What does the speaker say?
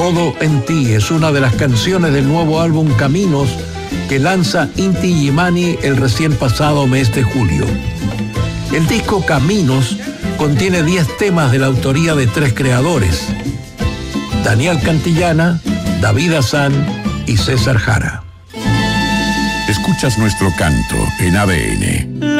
Todo en ti es una de las canciones del nuevo álbum Caminos que lanza Inti Illimani el recién pasado mes de julio. El disco Caminos contiene 10 temas de la autoría de 3 creadores: Daniel Cantillana, David Azán y César Jara. Escuchas nuestro canto en ADN.